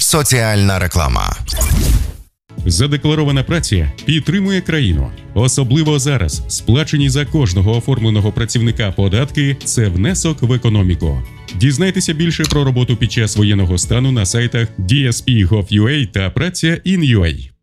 Соціальна реклама. Задекларована праця підтримує країну. Особливо зараз сплачені за кожного оформленого працівника податки – це внесок в економіку. Дізнайтеся більше про роботу під час воєнного стану на сайтах DSP.gov.ua та Праця.in.ua.